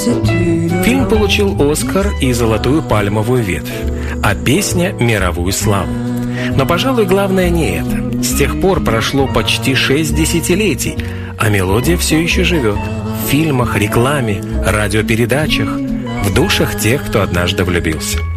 Фильм получил «Оскар» и «Золотую пальмовую ветвь», а песня – мировую славу. Но, пожалуй, главное не это. С тех пор прошло почти 6 десятилетий, а мелодия все еще живет. В фильмах, рекламе, радиопередачах, в душах тех, кто однажды влюбился.